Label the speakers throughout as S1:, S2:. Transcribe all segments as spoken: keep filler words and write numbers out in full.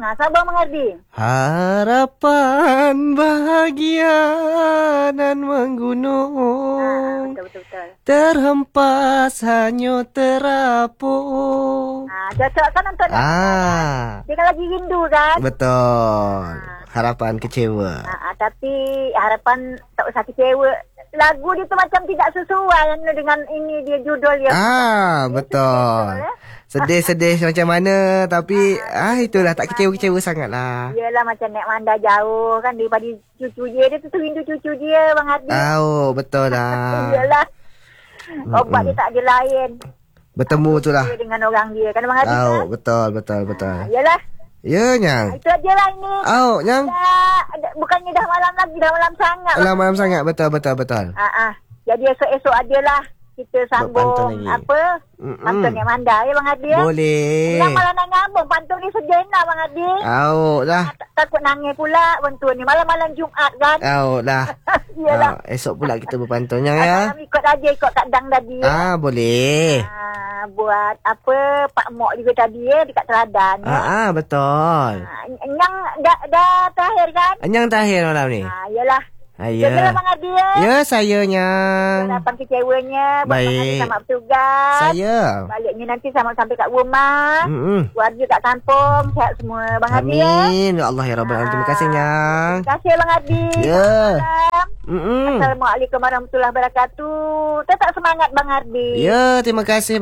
S1: Nah, sabar mengerti.
S2: Harapan bahagia dan menggunung.
S1: Nah, betul, betul, betul.
S2: Terhempas hanyut terapung.
S1: Nah, cocok kan untuk
S2: Ah,
S1: dia kan lagi rindu kan?
S2: betul. Harapan kecewa.
S1: Nah, tapi harapan tak usah kecewa. Lagu dia tu macam tidak sesuai dengan ini dia judul dia.
S2: Ah, betul. Sedih-sedih macam mana, tapi ah itulah tak kecewa-kecewa sangatlah.
S1: Yelah macam naik manda jauh kan daripada cucu dia. Dia tu rindu cucu dia, Bang Hadi.
S2: Oh, betul lah.
S1: Yelah. Obat dia tak ada lain.
S2: Bertemu tu lah.
S1: Dia dengan orang dia kan, Bang Hadi.
S2: Oh,
S1: kan?
S2: betul, betul, betul.
S1: Ah, yelah.
S2: Ya, Nyang.
S1: Itu aja lah ini.
S2: Oh, Nyang.
S1: Dah, bukannya dah malam lagi, dah malam sangat.
S2: Alah, malam sangat. Betul, betul, betul.
S1: Ah, ah. Jadi esok-esok adalah kita sambung
S2: pantun lagi.
S1: apa?
S2: Mm-mm.
S1: Pantun yang manda ya, Bang Hadi. Ya?
S2: Boleh.
S1: Yang malah nak ngambung pantun ni sejenak, Bang Hadi.
S2: Oh, dah.
S1: Tak- Takut nangis pula pantun ni. Malam-malam Jumaat kan.
S2: Oh, dah.
S1: Yelah.
S2: Ah, esok pula kita berpantun, Nyang ya.
S1: Malam ikut aja, ikut Kak Dang tadi. Ya?
S2: Ah, boleh.
S1: Ah, buat apa Pak Mok juga tadi ya dekat Teladan ya.
S2: Ah, ah betul.
S1: Ah, yang dah, dah terakhir kan?
S2: Yang terakhir malam ni.
S1: Ah, yelah.
S2: Ah,
S1: Jagalah
S2: ya.
S1: Bang Hadi ya.
S2: Ya, saya, Nyang.
S1: Harapan kecewanya. Buat Bang Hadi
S2: Baik.
S1: selamat bertugas.
S2: Saya.
S1: Baliknya nanti sama sampai kat rumah.
S2: Mm-mm.
S1: Keluarga kat kampung. Sihat semua Bang Hadi ya.
S2: Amin. Ya Allah ya Rabbal Alamin. Terima kasih, Nyang.
S1: Terima kasih Bang Hadi.
S2: Ya.
S1: Salam.
S2: Mm-mm.
S1: Assalamualaikum warahmatullahi wabarakatuh. Tetap semangat Bang Hadi.
S2: Ya, terima kasih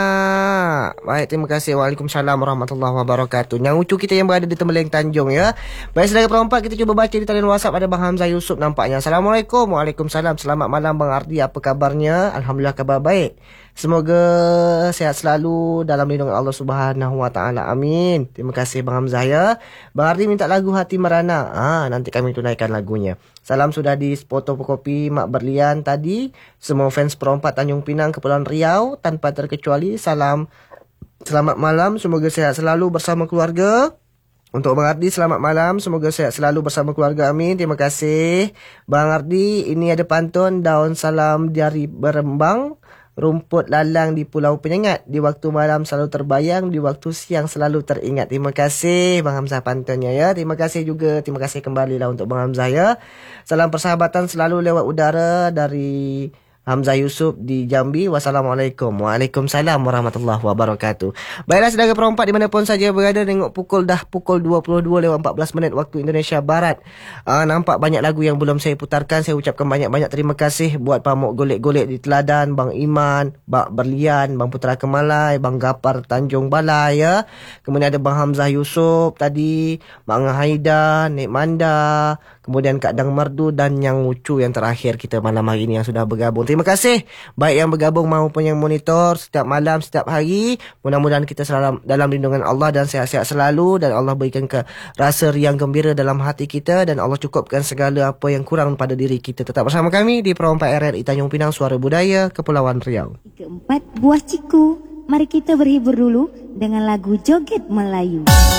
S2: banyak. Baik, terima kasih. Waalaikumsalam warahmatullahi wabarakatuh. Yang ucu kita yang berada di Tembeling Tanjung ya. Baik, saudara perempat, kita cuba baca di talian WhatsApp ada Bang Hamzah Yusuf nampaknya. Assalamualaikum. Waalaikumsalam. Selamat malam Bang Ardi. Apa kabarnya? Alhamdulillah kabar baik. Semoga sehat selalu dalam lindungan Allah Subhanahu Wa Taala. Amin. Terima kasih Bang Hamzah ya. Bang Ardi minta lagu Hati Merana. Ah, nanti kami tunaikan lagunya. Salam sudah di fotokopi Mak Berlian tadi. Semua fans perempat Tanjung Pinang Kepulauan Riau tanpa terkecuali. Salam selamat malam. Semoga sehat selalu bersama keluarga. Untuk Bang Ardi, selamat malam. Semoga sehat selalu bersama keluarga. Amin. Terima kasih. Bang Ardi, ini ada pantun daun salam dari berembang. Rumput lalang di Pulau Penyengat. Di waktu malam selalu terbayang. Di waktu siang selalu teringat. Terima kasih Bang Hamzah pantunnya ya. Terima kasih juga. Terima kasih kembali lah untuk Bang Hamzah ya. Salam persahabatan selalu lewat udara dari Hamzah Yusuf di Jambi. Wassalamualaikum. Waalaikumsalam warahmatullahi wabarakatuh. Baiklah saudara perempat dimanapun saja berada, tengok pukul dah pukul dua puluh dua lewat empat belas minit waktu Indonesia Barat. Uh, nampak banyak lagu yang belum saya putarkan. Saya ucapkan banyak-banyak terima kasih buat pamuk golek-golek di Teladan, Bang Iman, Bang Berlian, Bang Putra Kemalai, Bang Gapar Tanjung Balai ya. Kemudian ada Bang Hamzah Yusuf tadi, Bang Haida, Nek Manda, kemudian Kak Dang Merdu dan Yang Lucu yang terakhir kita malam hari ini yang sudah bergabung. Terima kasih baik yang bergabung maupun yang monitor setiap malam, setiap hari. Mudah-mudahan kita selalu dalam lindungan Allah dan sehat-sehat selalu, dan Allah berikan ke rasa riang gembira dalam hati kita, dan Allah cukupkan segala apa yang kurang pada diri kita. Tetap bersama kami di Perompak R R I Tanjung Pinang, Suara Budaya Kepulauan Riau.
S3: Keempat buah ciku. Mari kita berhibur dulu dengan lagu Joget Melayu.